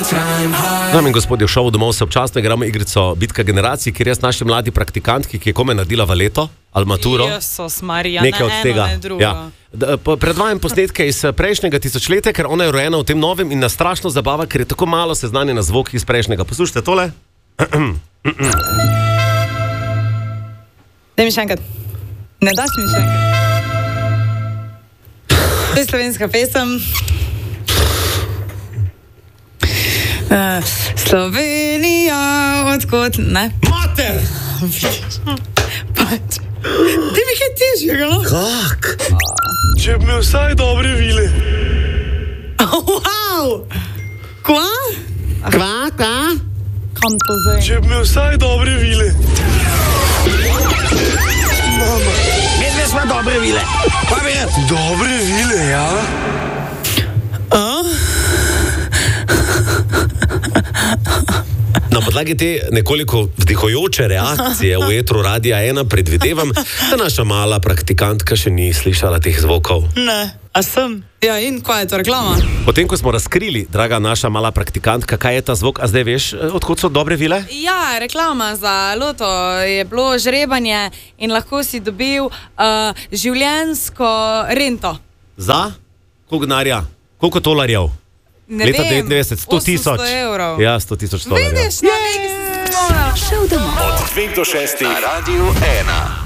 Dame in gospodje, v šovu Domov se občasno igramo igrico Bitka generacij, kjer jaz naši mladi praktikantki, ki je komaj naredila v leto ali maturo, nekaj od tega. Ja. Predvajam posnetke iz prejšnjega tisočletja, ker ona je rojena v tem novem in nas strašno zabava, ker je tako malo seznanjena zvok iz prejšnjega. Poslušajte tole. Daj mi še enkrat. Ne daš mi še enkrat. To je slovenska pesem. Slovenija, odkot... Ne? Mater! Pač. Ti mi je težjega, no? Kak? Če bi imel vsaj dobre vile. Wow! Kva? Kva? Kam to zdaj? Če bi imel vsaj dobre vile. Medve smo dobre vile. Pa bi rad. Dobre vile, ja? Na podlagi te nekoliko vdihujoče reakcije v etru Radia 1 predvidevam, da naša mala praktikantka še ni slišala teh zvokov. Ne, a sem? Ja, in kaj je to reklama? Potem, ko smo razkrili, draga naša mala praktikantka, kaj je ta zvok, a zdaj veš, odkot so dobre vile? Ja, reklama za loto je bilo žrebanje in lahko si dobil življenjsko rento. Za? Koliko denarja? Koliko tolarjev? Ne Leta vem, 99, 100 tisoč. 800 evrov. Ja, 100 tisoč tolarjev. Vidiš, na nekaj si se spomnila. Od 2 do 6 na Radiu 1.